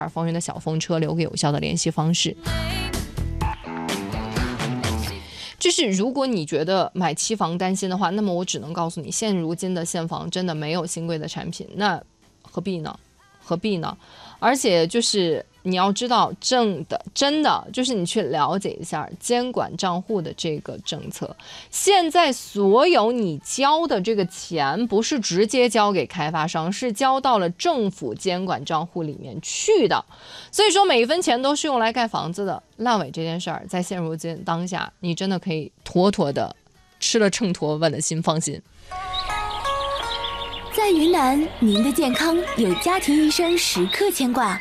风云的小风车留个有效的联系方式。就是如果你觉得买期房担心的话，那么我只能告诉你，现如今的现房真的没有新贵的产品，那何必呢？而且就是你要知道，真的就是你去了解一下监管账户的这个政策。现在所有你交的这个钱，不是直接交给开发商，是交到了政府监管账户里面去的。所以说每一分钱都是用来盖房子的。烂尾这件事儿，在现如今当下，你真的可以妥妥的吃了秤砣问了心，放心。 在云南，您的健康有家庭医生时刻牵挂。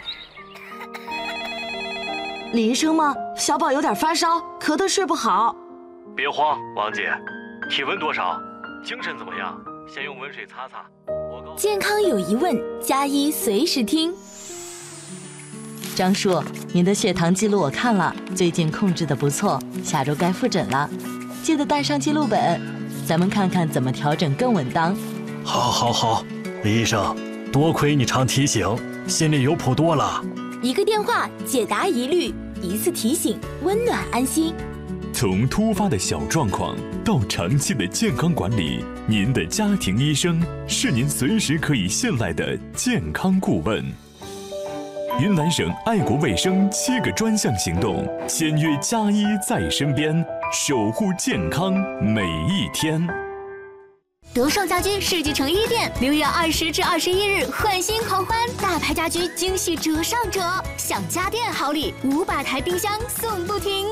李医生吗？小宝有点发烧，咳得睡不好。 别慌，王姐，体温多少？精神怎么样？先用温水擦擦。 健康有疑问，加医随时听。 张叔，您的血糖记录我看了，最近控制的不错，下周该复诊了，记得带上记录本，咱们看看怎么调整更稳当。 好，李医生，多亏你常提醒，心里有谱多了。 一个电话解答疑虑，一次提醒温暖安心。 从突发的小状况到长期的健康管理，您的家庭医生是您随时可以信赖的健康顾问。云南省爱国卫生7个专项行动，签约加医在身边，守护健康每一天。 德胜家居世纪城1店6月20至21日换新狂欢，大牌家居惊喜折上折，享家电好礼，500台冰箱送不停。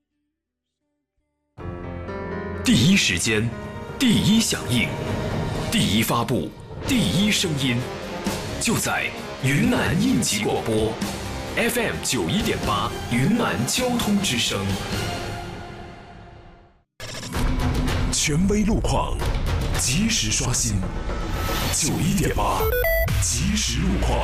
第一时间，第一响应，第一发布，第一声音，就在云南应急广播 FM 91.8云南交通之声。 权威路况，及时刷新，91.8即时路况。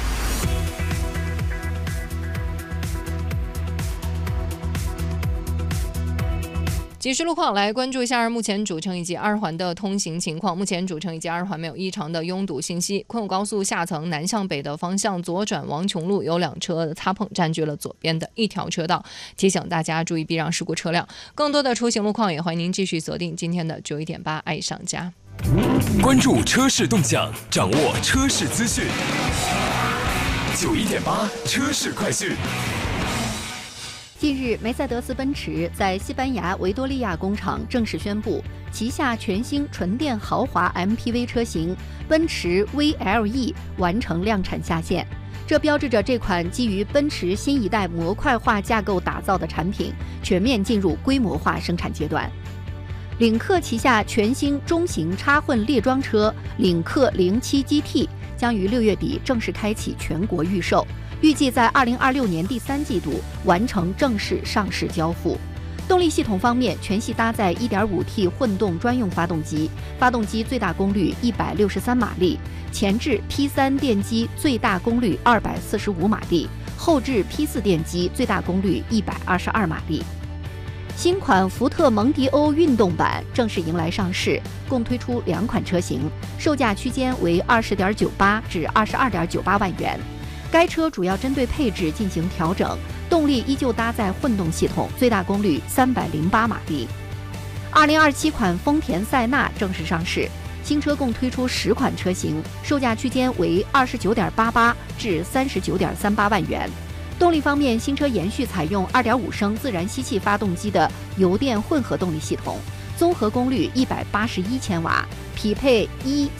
即时路况来关注一下目前主城以及2环的通行情况。目前主城以及2环没有异常的拥堵信息。昆武高速下层南向北的方向左转王琼路有2车擦碰，占据了左边的1条车道，提醒大家注意避让事故车辆。更多的出行路况也欢迎您继续锁定今天的91.8爱上家。 关注车市动向，掌握车市资讯。91.8车市快讯。 近日，梅赛德斯奔驰在西班牙维多利亚工厂正式宣布，旗下全新纯电豪华 MPV 车型奔驰 VLE 完成量产下线。这标志着这款基于奔驰新一代模块化架构打造的产品全面进入规模化生产阶段。领克旗下全新中型插混列装车领克07 GT 将于6月底正式开启全国预售，预计在2026年第3季度完成正式上市交付。动力系统方面，全系搭载 1.5T 混动专用发动机，发动机最大功率163马力，前置 P3 电机最大功率245马力，后置 P4 电机最大功率122马力。新款福特蒙迪欧运动版正式迎来上市，共推出2款车型，售价区间为20.98至22.98万元。该车主要针对配置进行调整，动力依旧搭载混动系统，最大功率308马力。2027款丰田塞纳正式上市，新车共推出10款车型，售价区间为29.88至39.38万元。动力方面，新车延续采用2.5升自然吸气发动机的油电混合动力系统，综合功率181千瓦，匹配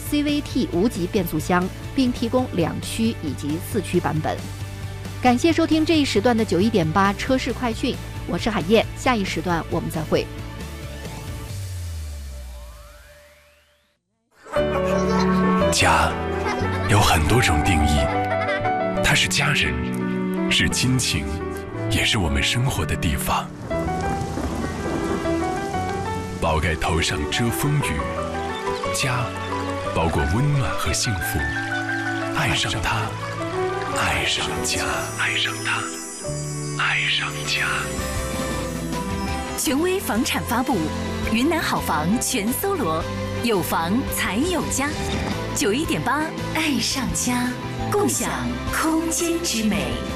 CVT 无级变速箱，并提供2驱以及4驱版本。感谢收听这一时段的91.8车市快讯，我是海燕，下一时段我们再会。 家有很多种定义，它是家人，是亲情，也是我们生活的地方。宝盖头上遮风雨，家包裹温暖和幸福。爱上它，爱上家，爱上它，爱上家。 权威房产发布，云南好房全搜罗，有房才有家。91.8爱上家。 共享空间之美。